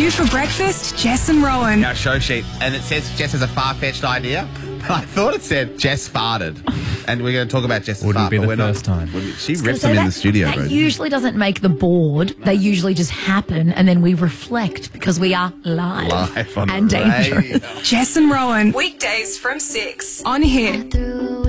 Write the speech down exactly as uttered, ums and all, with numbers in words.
You for breakfast, Jess and Rowan. Our show sheet, and it says Jess has a far-fetched idea. I thought it said Jess farted, and we're going to talk about Jess's Wouldn't fart. be but the we're first not. time. She rips So them in that- the studio, That bro. usually doesn't make the board. They usually just happen, and then we reflect because we are live, Live on and the radio. dangerous. Jess and Rowan. Weekdays from six on here.